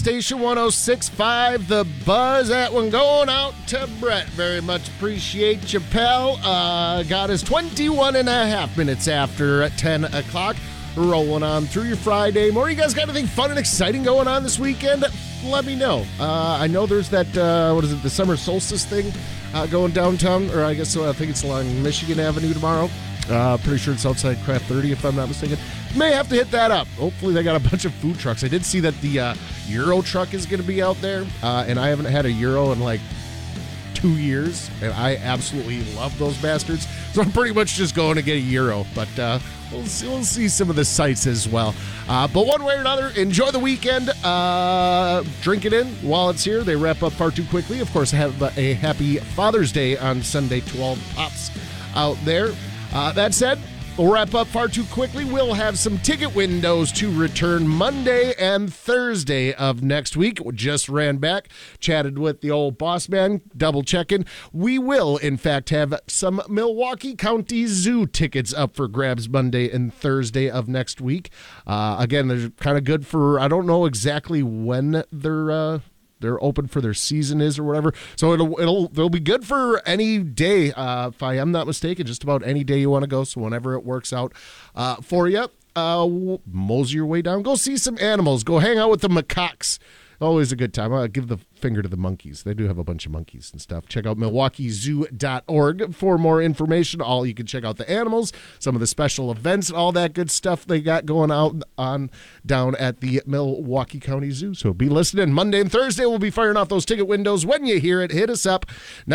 station 106.5, The Buzz. That one going out to Brett. Very much appreciate you, pal. Got us 21 and a half minutes after 10 o'clock. Rolling on through your Friday morning. You guys got anything fun and exciting going on this weekend? Let me know. I know there's that, the summer solstice thing going downtown, or I think it's along Michigan Avenue tomorrow. Pretty sure it's outside Craft 30, if I'm not mistaken. May have to hit that up. Hopefully they got a bunch of food trucks. I did see that the Euro truck is going to be out there, and I haven't had a Euro in like 2 years, and I absolutely love those bastards. So I'm pretty much just going to get a Euro, but we'll see some of the sights as well. But one way or another, enjoy the weekend. Drink it in while it's here. They wrap up far too quickly. Of course, have a happy Father's Day on Sunday to all the pops out there. That said, we'll wrap up far too quickly. We'll have some ticket windows to return Monday and Thursday of next week. We just ran back, chatted with the old boss man, double checking. We will, in fact, have some Milwaukee County Zoo tickets up for grabs Monday and Thursday of next week. Again, they're kind of good for, I don't know exactly when they're open for their season is or whatever. So they'll be good for any day. If I am not mistaken, just about any day you want to go. So whenever it works out for you, mosey your way down. Go see some animals. Go hang out with the macaques. Always a good time. I'll give the finger to the monkeys. They do have a bunch of monkeys and stuff. Check out MilwaukeeZoo.org for more information. You can check out the animals, some of the special events, all that good stuff they got going on down at the Milwaukee County Zoo. So be listening. Monday and Thursday, we'll be firing off those ticket windows. When you hear it, hit us up,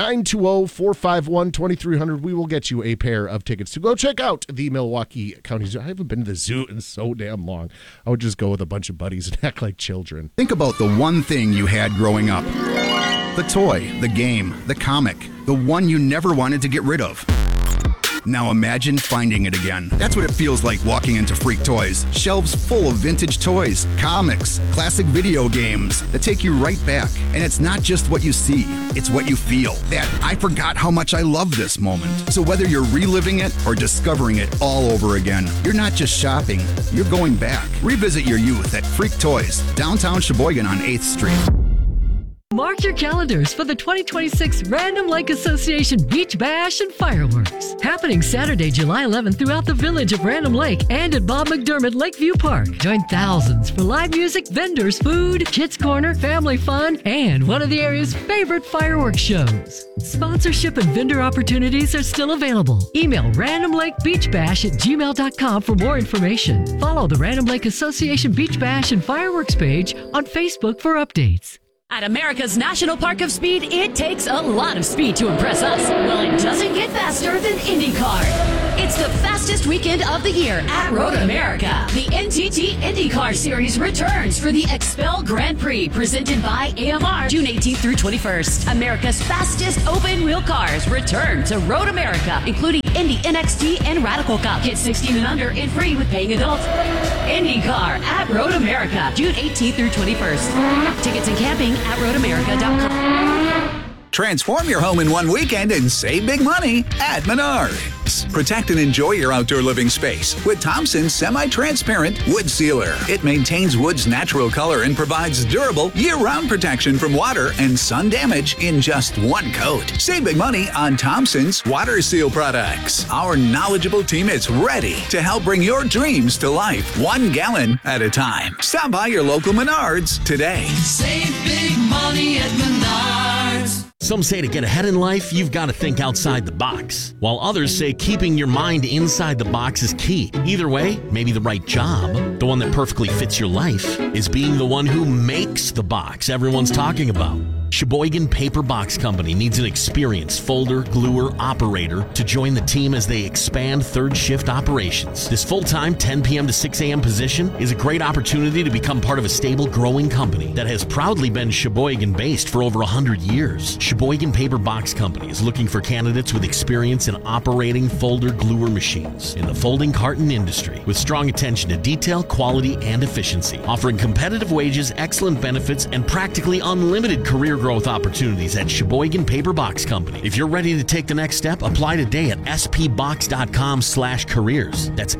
920-451-2300. We will get you a pair of tickets to go check out the Milwaukee County Zoo. I haven't been to the zoo in so damn long. I would just go with a bunch of buddies and act like children. Think about the one thing you had growing up. The toy, the game, the comic, the one you never wanted to get rid of. Now imagine finding it again. That's what it feels like walking into Freak Toys. Shelves full of vintage toys, comics, classic video games that take you right back. And it's not just what you see, it's what you feel. That I forgot how much I love this moment. So whether you're reliving it or discovering it all over again, you're not just shopping, you're going back. Revisit your youth at Freak Toys, downtown Sheboygan on 8th Street. Mark your calendars for the 2026 Random Lake Association Beach Bash and Fireworks. Happening Saturday, July 11th throughout the village of Random Lake and at Bob McDermott Lakeview Park. Join thousands for live music, vendors, food, kids corner, family fun, and one of the area's favorite fireworks shows. Sponsorship and vendor opportunities are still available. Email randomlakebeachbash@gmail.com for more information. Follow the Random Lake Association Beach Bash and Fireworks page on Facebook for updates. At America's National Park of Speed, it takes a lot of speed to impress us. Well, it doesn't get faster than IndyCar. It's the fastest weekend of the year at Road America. The NTT IndyCar Series returns for the Expel Grand Prix, presented by AMR, June 18th through 21st. America's fastest open-wheel cars return to Road America, including Indy NXT and Radical Cup. Get 16 and under and free with paying adults. IndyCar at Road America, June 18th through 21st. Tickets and camping at roadamerica.com. Transform your home in one weekend and save big money at Menards. Protect and enjoy your outdoor living space with Thompson's semi-transparent wood sealer. It maintains wood's natural color and provides durable year-round protection from water and sun damage in just one coat. Save big money on Thompson's water seal products. Our knowledgeable team is ready to help bring your dreams to life, 1 gallon at a time. Stop by your local Menards today. Save big money at Menards. Some say to get ahead in life, you've got to think outside the box, while others say keeping your mind inside the box is key. Either way, maybe the right job, the one that perfectly fits your life, is being the one who makes the box everyone's talking about. Sheboygan Paper Box Company needs an experienced folder gluer operator to join the team as they expand third shift operations. This full-time 10 p.m. to 6 a.m. position is a great opportunity to become part of a stable, growing company that has proudly been Sheboygan-based for over 100 years. Sheboygan Paper Box Company is looking for candidates with experience in operating folder gluer machines in the folding carton industry, with strong attention to detail, quality, and efficiency, offering competitive wages, excellent benefits, and practically unlimited career growth opportunities at Sheboygan Paper Box Company. If you're ready to take the next step, apply today at spbox.com/careers. That's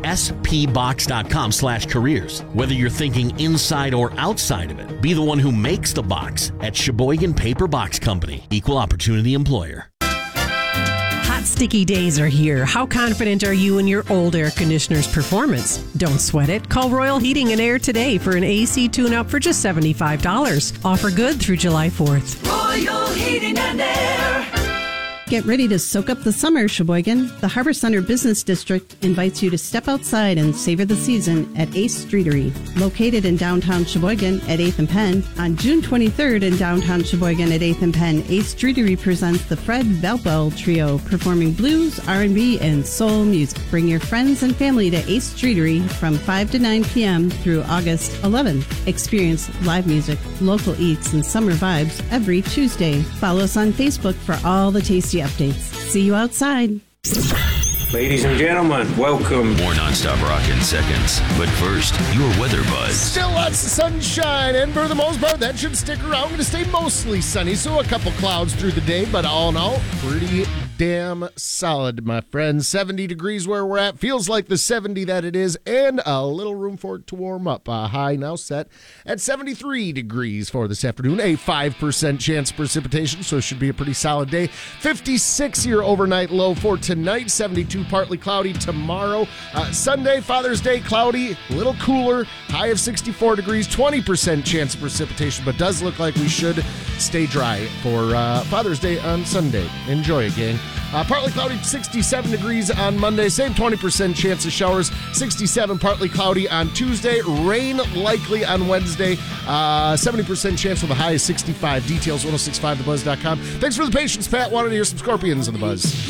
spbox.com/careers. Whether you're thinking inside or outside of it, be the one who makes the box at Sheboygan Paper Box Company. Equal opportunity employer. Hot, sticky days are here. How confident are you in your old air conditioner's performance? Don't sweat it. Call Royal Heating and Air today for an AC tune-up for just $75. Offer good through July 4th. Royal Heating and Air. Get ready to soak up the summer, Sheboygan. The Harbor Center Business District invites you to step outside and savor the season at Ace Streetery, located in downtown Sheboygan at 8th and Penn. On June 23rd in downtown Sheboygan at 8th and Penn, Ace Streetery presents the Fred Valpel Trio, performing blues, R&B, and soul music. Bring your friends and family to Ace Streetery from 5 to 9 p.m. through August 11th. Experience live music, local eats, and summer vibes every Tuesday. Follow us on Facebook for all the tasty updates. See you outside. Ladies and gentlemen, welcome. More nonstop rock in seconds. But first, your weather buzz. Still lots of sunshine, and for the most part, that should stick around. Going to stay mostly sunny, so a couple clouds through the day, but all in all, pretty damn solid, my friends. 70 degrees where we're at. Feels like the 70 that it is, and a little room for it to warm up. A high now set at 73 degrees for this afternoon. A 5% chance of precipitation, so it should be a pretty solid day. 56 your overnight low for tonight. 72 partly cloudy tomorrow. Sunday, Father's Day, cloudy, a little cooler. High of 64 degrees. 20% chance of precipitation, but does look like we should stay dry for Father's Day on Sunday. Enjoy it, gang. Partly cloudy, 67 degrees on Monday. Same 20% chance of showers. 67 partly cloudy on Tuesday. Rain likely on Wednesday. 70% chance with a high of 65. Details 1065thebuzz.com. Thanks for the patience, Pat. Wanted to hear some Scorpions on the Buzz.